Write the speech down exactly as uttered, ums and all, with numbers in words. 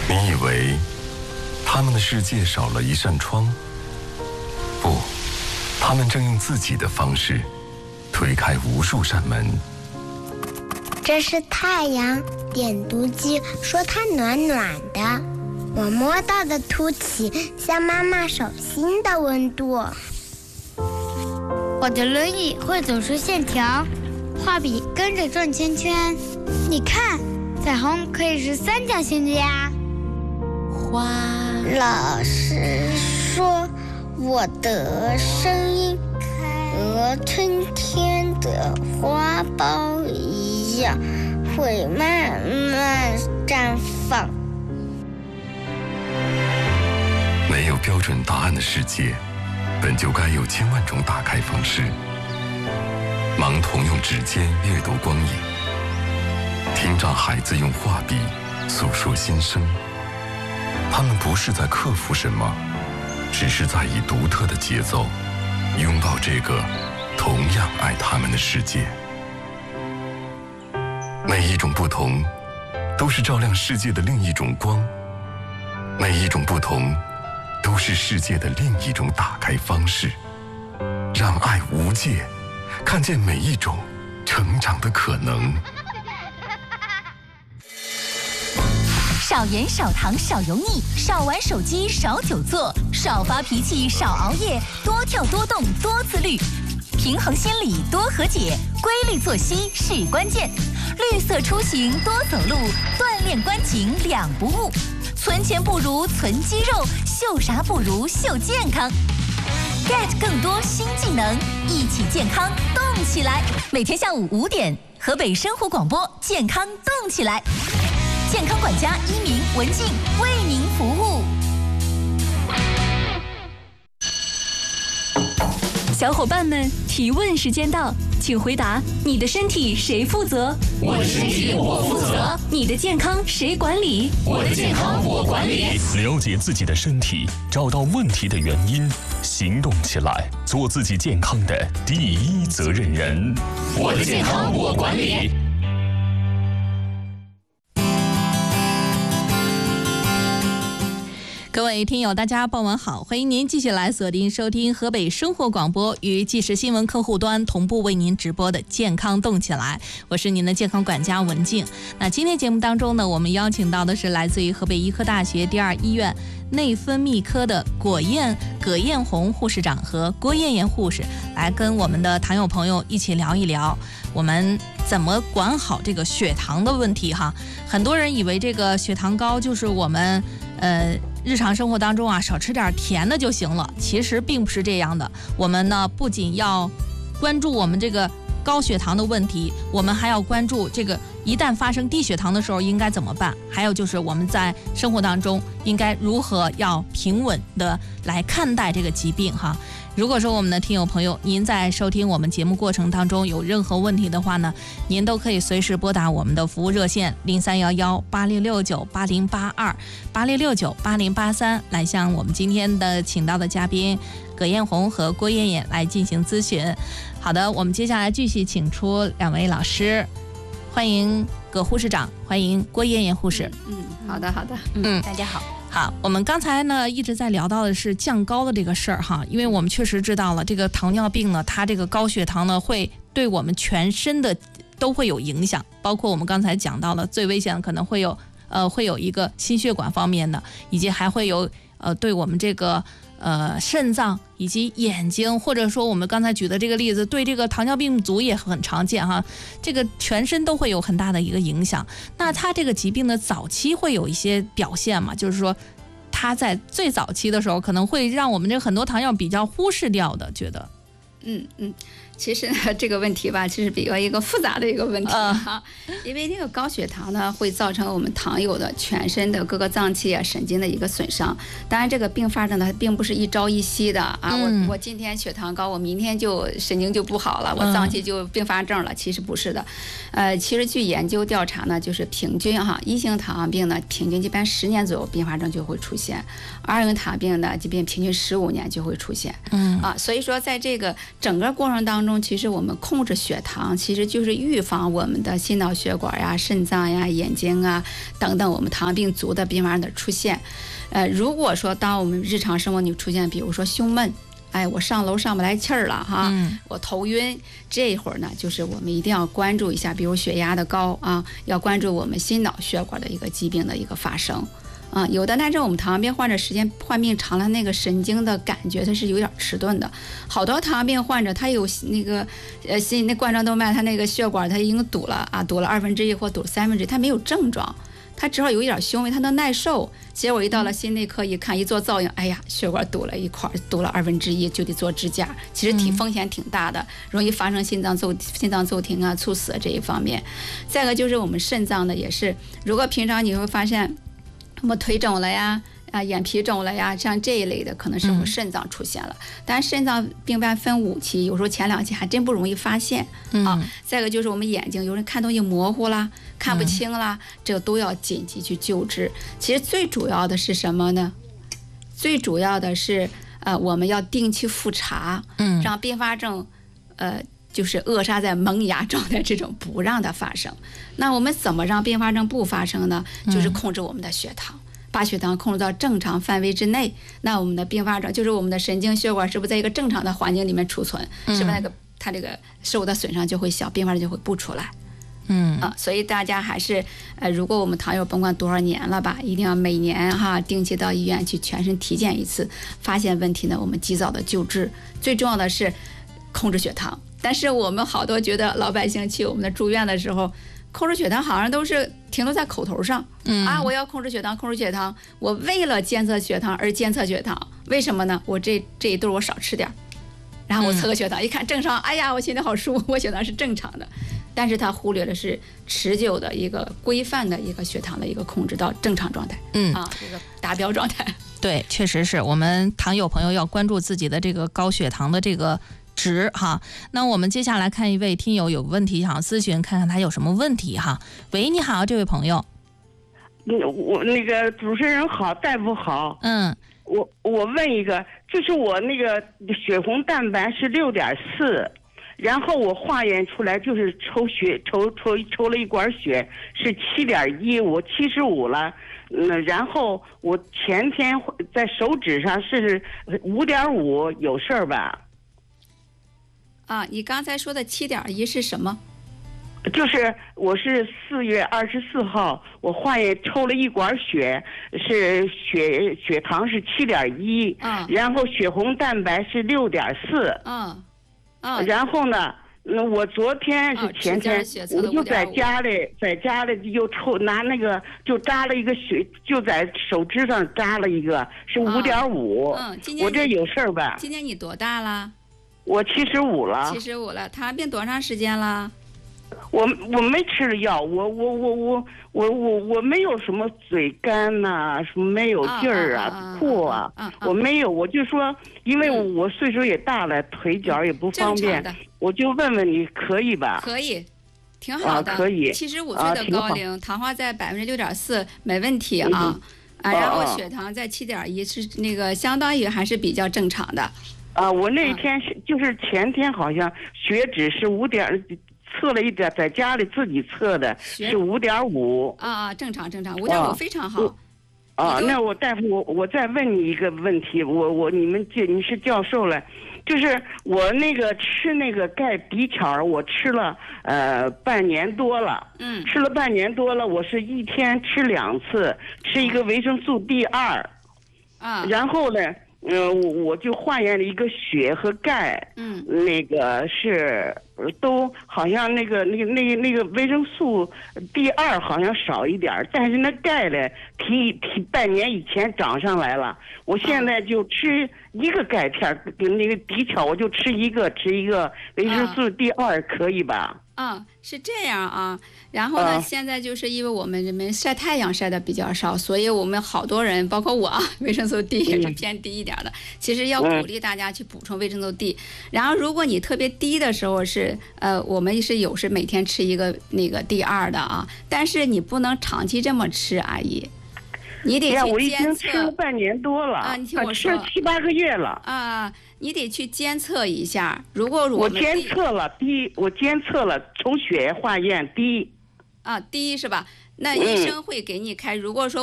你以为他们的世界少了一扇窗？不，他们正用自己的方式推开无数扇门。 这是太阳，点读机说它暖暖的，我摸到的凸起像妈妈手心的温度。 我的轮椅会走出线条，画笔跟着转圈圈。你看，彩虹可以是三角形的呀。 花老师说，我的声音和春天的花苞一样，会慢慢绽放。 没有标准答案的世界，本就该有千万种打开方式。盲童用指尖阅读光影，听障孩子用画笔诉说心声。他们不是在克服什么，只是在以独特的节奏拥抱这个同样爱他们的世界。每一种不同都是照亮世界的另一种光，每一种不同都是世界的另一种打开方式。让爱无界，看见每一种成长的可能。 少盐少糖少油腻，少玩手机少久坐，少发脾气少熬夜，多跳多动多自律。平衡心理多和解，规律作息是关键。绿色出行多走路，锻炼关颈两不误。存钱不如存肌肉，秀啥不如秀健康。get 更多新技能，一起健康动起来。每天下午五点，河北生活广播健康动起来。健康管家一鸣、文静为您服务。 小伙伴们，提问时间到，请回答：你的身体谁负责？ 我的身体我负责。 你的健康谁管理？ 我的健康我管理。 了解自己的身体，找到问题的原因，行动起来，做自己健康的第一责任人。 我的健康我管理。 各位听友大家傍晚好，欢迎您继续来锁定收听河北生活广播与即时新闻客户端同步为您直播的健康动起来，我是您的健康管家文静。那今天节目当中呢，我们邀请到的是来自于河北医科大学第二医院内分泌科的葛燕葛燕红护士长和郭艳艳护士，来跟我们的糖友朋友一起聊一聊我们怎么管好这个血糖的问题哈。很多人以为这个血糖高就是我们呃日常生活当中啊少吃点甜的就行了，其实并不是这样的。我们呢不仅要关注我们这个高血糖的问题，我们还要关注这个一旦发生低血糖的时候应该怎么办，还有就是我们在生活当中应该如何要平稳的来看待这个疾病哈。如果说我们的听友朋友您在收听我们节目过程当中有任何问题的话呢，您都可以随时拨打我们的服务热线零三幺幺八六六九八零八二八六六九八零八三来向我们今天的请到的嘉宾葛艳红和郭艳艳来进行咨询。好的，我们接下来继续请出两位老师，欢迎葛护士长，欢迎郭艳艳护士。 嗯，好的好的， 嗯， 大家好。 好，我们刚才呢一直在聊到的是降高的这个事儿哈，因为我们确实知道了这个糖尿病呢，它这个高血糖呢会对我们全身的都会有影响，包括我们刚才讲到了最危险的可能会有呃会有一个心血管方面的，以及还会有呃对我们这个呃肾脏以及眼睛，或者说我们刚才举的这个例子，对这个糖尿病足也很常见哈，这个全身都会有很大的一个影响。那它这个疾病的早期会有一些表现嘛，就是说它在最早期的时候可能会让我们这很多糖友比较忽视掉的，觉得嗯嗯，其实呢这个问题吧，其实比较一个复杂的一个问题哈、呃，因为那个高血糖呢会造成我们糖友的全身的各个脏器啊、神经的一个损伤。当然，这个并发症呢并不是一朝一夕的啊，嗯、我我今天血糖高，我明天就神经就不好了，我脏器就并发症了，嗯、其实不是的。呃，其实据研究调查呢，就是平均哈，一型糖尿病呢平均一般十年左右并发症就会出现，二型糖尿病呢即便平均十五年就会出现。嗯啊，所以说在这个整个过程当中。 当中，其实我们控制血糖，其实就是预防我们的心脑血管呀、肾脏呀、眼睛啊等等我们糖病足的并发症的出现。呃，如果说当我们日常生活里出现，比如说胸闷，哎，我上楼上不来气儿了哈， 嗯、 我头晕，这一会儿呢，就是我们一定要关注一下，比如血压的高啊，要关注我们心脑血管的一个疾病的一个发生。啊，有的那阵我们糖尿病患者时间患病长了，那个神经的感觉它是有点迟钝的。好多糖尿病患者他有那个呃心那冠状动脉，他那个血管他已经堵了啊，堵了二分之一或堵了三分之一，他没有症状，他只要有一点胸闷，他能耐受。结果一到了心内科一看，一做造影，哎呀，血管堵了一块，堵了二分之一，就得做支架。其实挺风险挺大的，容易发生心脏骤心脏骤停啊、猝死这一方面。再一个就是我们肾脏的也是，如果平常你会发现。什么腿肿了呀，啊，眼皮肿了呀，像这一类的可能是我们肾脏出现了。嗯、但是肾脏病变分五期，有时候前两期还真不容易发现、嗯、啊。再一个就是我们眼睛，有人看东西模糊啦，看不清啦，嗯、这个都要紧急去救治。其实最主要的是什么呢？最主要的是呃，我们要定期复查，嗯，让并发症呃。就是扼杀在萌芽状态，这种不让它发生。那我们怎么让并发症不发生呢？就是控制我们的血糖，把血糖控制到正常范围之内。那我们的并发症就是我们的神经血管是不是在一个正常的环境里面储存？是不是那个它这个受的损伤就会小，并发症就会不出来？嗯啊，所以大家还是呃，如果我们糖友甭管多少年了吧，一定要每年哈定期到医院去全身体检一次，发现问题呢，我们及早的救治。最重要的是控制血糖。但是我们好多觉得老百姓去我们的住院的时候，控制血糖好像都是停留在口头上，嗯啊，我要控制血糖，控制血糖，我为了监测血糖而监测血糖，为什么呢？我这这一顿我少吃点，然后我测个血糖，一看正常，哎呀，我现在好舒服，我血糖是正常的。但是他忽略的是持久的一个规范的一个血糖的一个控制到正常状态，嗯啊，这个达标状态。 对，确实是我们糖友朋友要关注自己的这个高血糖的这个值哈。那我们接下来看一位听友有问题想咨询，看看他有什么问题哈。喂，你好，这位朋友。 我那个主持人好，大夫好。 嗯， 我我问一个，就是我那个血红蛋白是六点四，然后我化验出来就是抽血抽抽抽了一管血是七点一，我七十五了。嗯，然后我前天在手指上是五点五，有事儿吧？ 啊，你刚才说的七点一是什么？ 就是我是四月二十四号，我化验抽了一管血，是血血糖是七点一，嗯，然后血红蛋白是六点四， 嗯，嗯， 然后呢，那我昨天是前天，我就在家里，在家里又抽拿那个就扎了一个血，就在手指上扎了一个，是五点五， 嗯，今年我这有事儿吧？ 今年你多大了？ 我七十五了。 七十五了，糖尿病多长时间了？ 我我没吃了药，我我我我我我我没有什么嘴干呐、啊，什么没有劲儿啊、吐啊，啊啊啊我没有，我就说，因为我岁数也大了，腿脚也不方便，我就问问你可以吧？ 可以，挺好的， 啊、可以。 七十五岁的高龄，啊、糖化在百分之六点四，没问题啊。嗯、啊，然后血糖在七点一，是那个相当于还是比较正常的。 啊，我那天是、啊、就是前天好像血脂是五点。测了一点，在家里自己测的是五点五啊啊，正常正常，五点五非常好。 啊，那我大夫，我我再问你一个问题，我我你们这你是教授了，就是我那个吃那个钙骶桥，我吃了呃半年多了， 嗯， 吃了半年多了，我是一天吃两次，吃一个维生素 D 二， 啊， 然后呢。呃，我我就化验了一个血和钙， 嗯， 那个是都好像那个那个那个那个维生素 D 二好像少一点，但是那钙呢，提提半年以前涨上来了，我现在就吃一个钙片，跟那个骶桥我就吃一个，吃一个维生素 D 二，可以吧？ 啊，是这样啊。然后呢， 啊、 现在就是因为我们人们晒太阳晒的比较少，所以我们好多人，包括我，维生素 D 也是偏低一点的。嗯、其实要鼓励大家去补充维生素 D。然后，如果你特别低的时候是，呃，我们是有时每天吃一个那个 D 二的啊，但是你不能长期这么吃，阿姨。 你得去监测。 我已经吃了半年多了啊，你听我说， 吃了七八个月了啊，你得去监测一下。如果我我监测了低，我监测了抽血化验低。 啊，低是吧？那医生会给你开。如果说